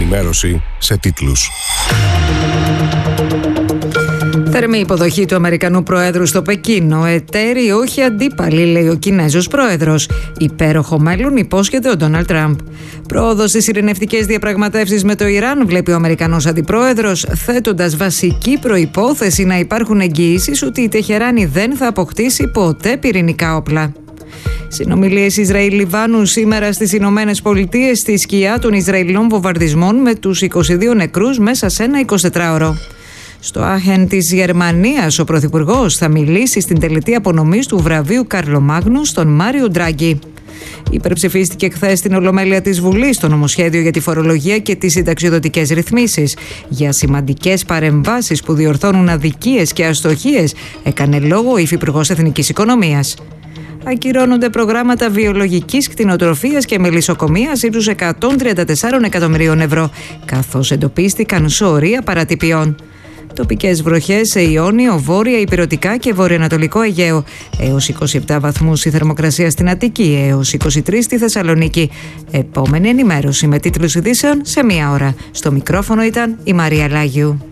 ενημέρωση σε τίτλους. Θερμή υποδοχή του Αμερικανού Προέδρου στο Πεκίνο. Εταίροι, όχι αντίπαλοι, λέει ο Κινέζος Πρόεδρος. Υπέροχο μέλλον υπόσχεται ο Ντόναλντ Τραμπ. Πρόοδος στις ειρηνευτικές διαπραγματεύσεις με το Ιράν βλέπει ο Αμερικανός Αντιπρόεδρος, θέτοντας βασική προϋπόθεση να υπάρχουν εγγυήσεις ότι η Τεχεράνη δεν θα αποκτήσει ποτέ πυρηνικά όπλα. Συνομιλίες Ισραήλ-Λιβάνου σήμερα στις Ηνωμένες Πολιτείες στη σκιά των Ισραηλινών βομβαρδισμών με τους 22 νεκρούς μέσα σε ένα 24ωρο. Στο Άχεν της Γερμανίας ο Πρωθυπουργός θα μιλήσει στην τελετή απονομής του βραβείου Καρλομάγνου στον Μάριο Ντράγκη. Υπερψηφίστηκε χθες στην Ολομέλεια της Βουλής το νομοσχέδιο για τη φορολογία και τις συνταξιοδοτικές ρυθμίσεις. Για σημαντικές παρεμβάσεις που διορθώνουν αδικίες και αστοχίες έκανε λόγο ο Υφυπουργός Εθνικής Οικονομίας. Ακυρώνονται προγράμματα βιολογικής κτηνοτροφίας και μελισσοκομείας ύψους 134 εκατομμυρίων ευρώ, καθώς εντοπίστηκαν σωρία παρατυπιών. Τοπικές βροχές σε Ιόνιο, Βόρεια, Ηπειρωτικά και Βορειοανατολικό Αιγαίο. Έως 27 βαθμούς η θερμοκρασία στην Αττική, έως 23 στη Θεσσαλονίκη. Επόμενη ενημέρωση με τίτλους ειδήσεων σε 1 ώρα. Στο μικρόφωνο ήταν η Μαρία Λάγιου.